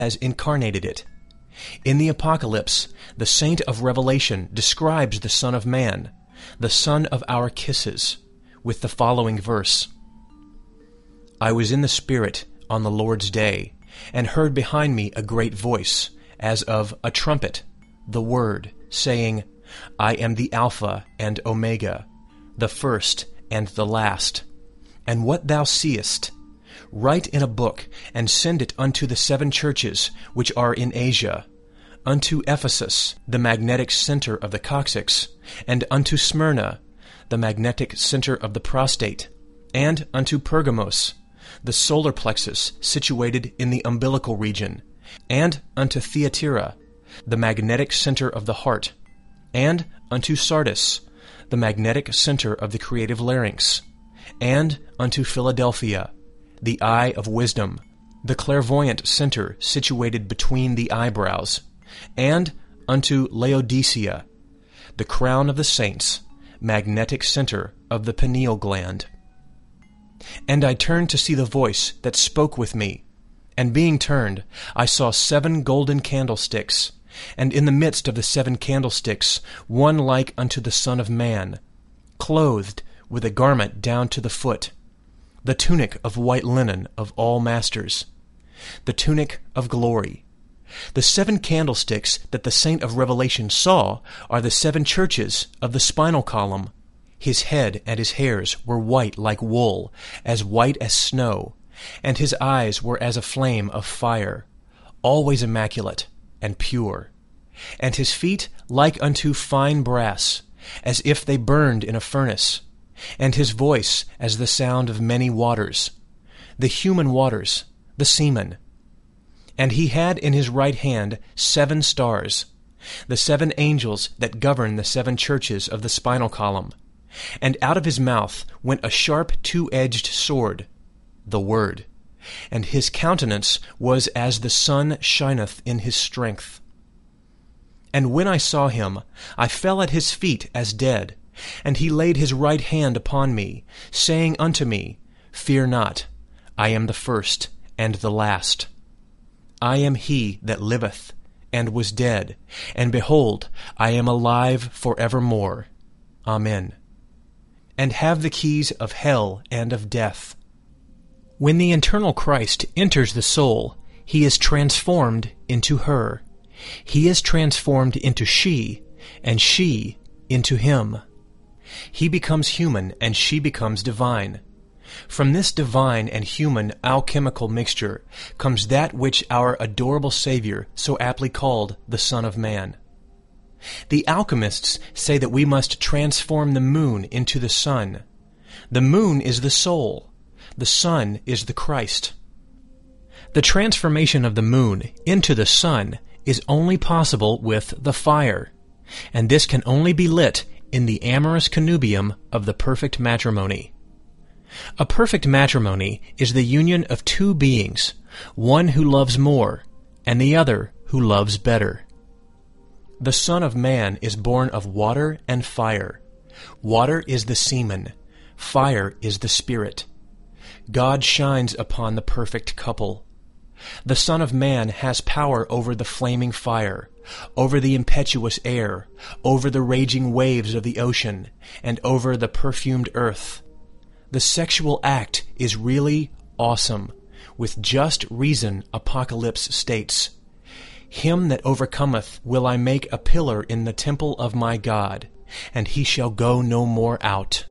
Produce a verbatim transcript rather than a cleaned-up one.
has incarnated it. In the Apocalypse, the saint of Revelation describes the Son of Man, the son of our kisses, with the following verse: I was in the Spirit on the Lord's day, and heard behind me a great voice, as of a trumpet, the Word, saying, I am the Alpha and Omega, the first and the last. And what thou seest, write in a book, and send it unto the seven churches which are in Asia, unto Ephesus, the magnetic center of the coccyx, and unto Smyrna, the magnetic center of the prostate, and unto Pergamos, the solar plexus situated in the umbilical region, and unto Thyatira, the magnetic center of the heart, and unto Sardis, the magnetic center of the creative larynx, and unto Philadelphia, the eye of wisdom, the clairvoyant center situated between the eyebrows, and unto Laodicea, the crown of the saints, magnetic center of the pineal gland. And I turned to see the voice that spoke with me, and being turned, I saw seven golden candlesticks, and in the midst of the seven candlesticks one like unto the Son of Man, clothed with a garment down to the foot, the tunic of white linen of all masters, the tunic of glory. The seven candlesticks that the saint of Revelation saw are the seven churches of the spinal column. His head and his hairs were white like wool, as white as snow, and his eyes were as a flame of fire, always immaculate and pure, and his feet like unto fine brass, as if they burned in a furnace, and his voice as the sound of many waters, the human waters, the semen. And he had in his right hand seven stars, the seven angels that govern the seven churches of the spinal column. And out of his mouth went a sharp two-edged sword, the Word, and his countenance was as the sun shineth in his strength. And when I saw him, I fell at his feet as dead, and he laid his right hand upon me, saying unto me, Fear not, I am the first and the last. I am he that liveth, and was dead, and behold, I am alive for evermore. Amen. And have the keys of hell and of death. When the eternal Christ enters the soul, he is transformed into her. He is transformed into she, and she into him. He becomes human, and she becomes divine. From this divine and human alchemical mixture comes that which our adorable Savior so aptly called the Son of Man. The alchemists say that we must transform the moon into the sun. The moon is the soul. The sun is the Christ. The transformation of the moon into the sun is only possible with the fire, and this can only be lit in the amorous connubium of the perfect matrimony. A perfect matrimony is the union of two beings, one who loves more, and the other who loves better. The Son of Man is born of water and fire. Water is the semen, fire is the spirit. God shines upon the perfect couple. The Son of Man has power over the flaming fire, over the impetuous air, over the raging waves of the ocean, and over the perfumed earth. The sexual act is really awesome. With just reason, Apocalypse states, Him that overcometh will I make a pillar in the temple of my God, and he shall go no more out.